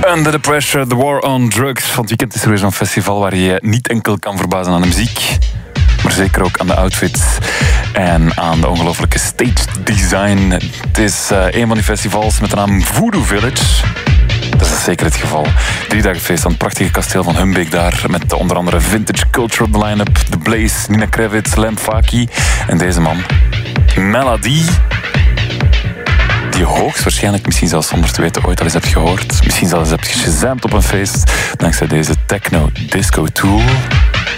Under the Pressure, The War on Drugs. Van het weekend is er weer zo'n festival waar je niet enkel kan verbazen aan de muziek, maar zeker ook aan de outfits en aan de ongelofelijke stage design. Het is een van die festivals met de naam Voodoo Village. Dat is zeker het geval. 3 dagen feest aan het prachtige kasteel van Humbeek daar, met onder andere vintage culture op de line-up, The Blaze, Nina Kravitz, Lamp Faki en deze man, Melody, die je hoogstwaarschijnlijk misschien zelfs zonder te weten ooit al eens hebt gehoord. Misschien zelfs hebt geshazamd op een feest dankzij deze techno disco tool.